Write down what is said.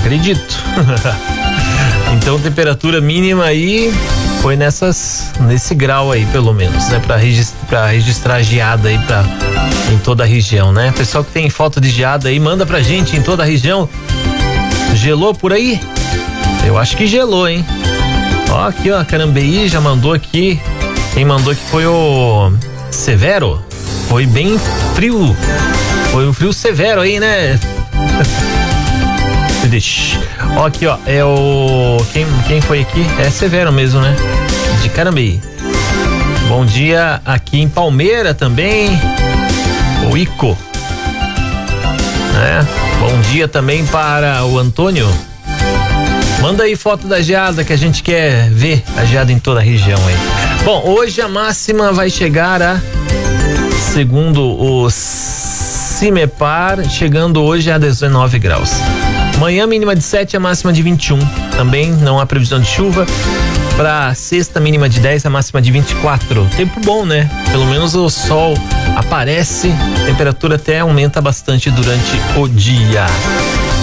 Acredito. Então, temperatura mínima aí foi nesse grau aí, pelo menos, né? Pra registrar geada aí em toda a região, né? Pessoal que tem foto de geada aí, manda pra gente em toda a região. Gelou por aí? Eu acho que gelou, hein? Ó, aqui, ó, Carambeí já mandou aqui. Quem mandou aqui foi o Severo. Foi bem frio. Foi um frio severo aí, né? Ó, aqui, ó, é o... Quem foi aqui? É Severo mesmo, né? De Carambeí. Bom dia aqui em Palmeira também. O Ico. Né? Bom dia também para o Antônio. Manda aí foto da geada que a gente quer ver a geada em toda a região aí. Bom, hoje a máxima vai chegar a, segundo o CIMEPAR, chegando hoje a 19 graus. Manhã mínima de 7, a máxima de 21. Também não há previsão de chuva. Para sexta mínima de 10, a máxima de 24. Tempo bom, né? Pelo menos o sol aparece, a temperatura até aumenta bastante durante o dia.